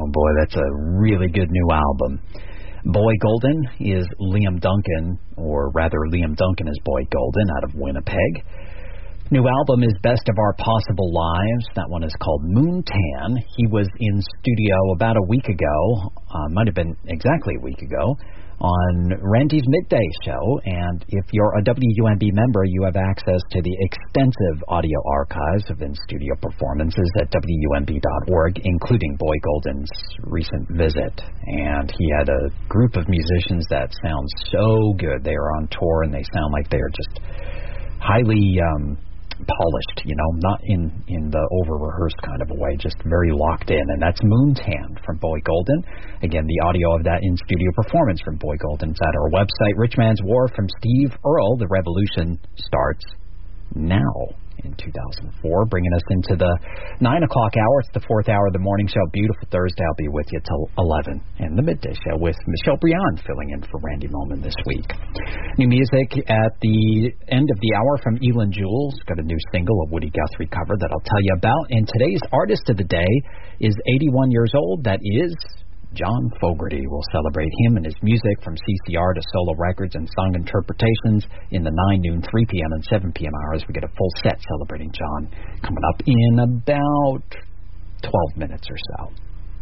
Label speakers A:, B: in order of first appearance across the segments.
A: boy, that's a really good new album. Boy Golden is Liam Duncan, or rather Liam Duncan is Boy Golden out of Winnipeg. New album is Best of Our Possible Lives. That one is called Moontan. He was in studio about a week ago, might have been exactly a week ago, on Randy's Midday Show. And if you're a WUNB member, you have access to the extensive audio archives of in-studio performances at WUNB.org, including Boy Golden's recent visit. And he had a group of musicians that sound so good. They are on tour, and they sound like they are just highly polished, not in the over-rehearsed kind of a way, just very locked in. And that's Moontan from Boy Golden. Again, the audio of that in-studio performance from Boy Golden is at our website. Rich Man's War from Steve Earle. The revolution starts now in 2004, bringing us into the 9 o'clock hour. It's the fourth hour of the morning show. Beautiful Thursday. I'll be with you till 11. And the midday show with Michelle Briand filling in for Randy Moman this week. New music at the end of the hour from Elin Jules. Got a new single, a Woody Guthrie cover that I'll tell you about. And today's artist of the day is 81 years old. That is John Fogerty. We'll celebrate him and his music from CCR to solo records and song interpretations in the 9, noon, 3 p.m. and 7 p.m. hours. We get a full set celebrating John coming up in about 12 minutes or so.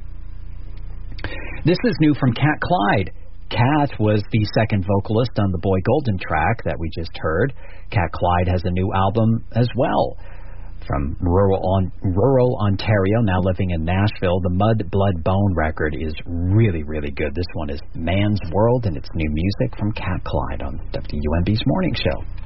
A: This is new from Cat Clyde. Cat was the second vocalist on the Boy Golden track that we just heard. Cat Clyde has a new album as well. From rural Ontario, now living in Nashville, the Mud, Blood, Bone record is really, really good. This one is Man's World, and it's new music from Cat Clyde on WUNB's Morning Show.